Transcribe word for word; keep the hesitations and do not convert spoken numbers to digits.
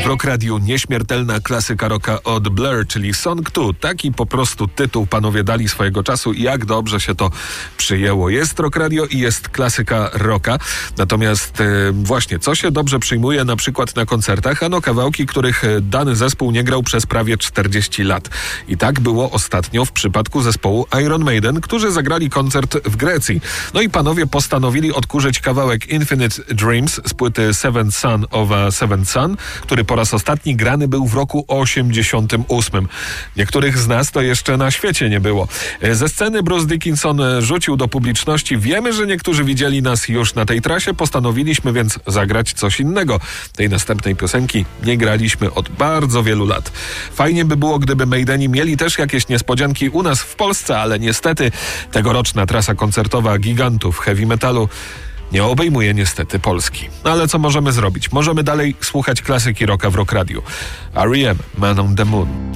W Rock Radiu nieśmiertelna klasyka rocka od Blur, czyli Song two. Taki po prostu tytuł panowie dali swojego czasu i jak dobrze się to przyjęło. Jest Rock Radio i jest klasyka rocka. Natomiast e, właśnie, co się dobrze przyjmuje na przykład na koncertach? Ano kawałki, których dany zespół nie grał przez prawie czterdzieści lat. I tak było ostatnio w przypadku zespołu Iron Maiden, którzy zagrali koncert w Grecji. No i panowie postanowili odkurzyć kawałek Infinite Dreams z płyty Seventh Son of a Seventh Son, który po raz ostatni grany był w roku osiemdziesiątym ósmym. Niektórych z nas to jeszcze na świecie nie było. Ze sceny Bruce Dickinson rzucił do publiczności: wiemy, że niektórzy widzieli nas już na tej trasie, postanowiliśmy więc zagrać coś innego. Tej następnej piosenki nie graliśmy od bardzo wielu lat. Fajnie by było, gdyby Maideni mieli też jakieś niespodzianki u nas w Polsce, ale niestety tegoroczna trasa koncertowa gigantów heavy metalu nie obejmuje niestety Polski. Ale co możemy zrobić? Możemy dalej słuchać klasyki rocka w Rock Radiu. R E M, Man on the Moon.